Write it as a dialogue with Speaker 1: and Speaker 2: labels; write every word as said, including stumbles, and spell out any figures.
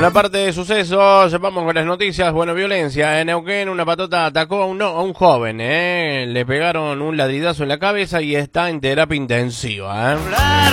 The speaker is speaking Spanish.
Speaker 1: En la parte de sucesos, vamos con las noticias. Bueno, violencia. En Neuquén, una patota atacó a un, a un joven, ¿eh? Le pegaron un ladridazo en la cabeza y está en terapia intensiva, ¿eh?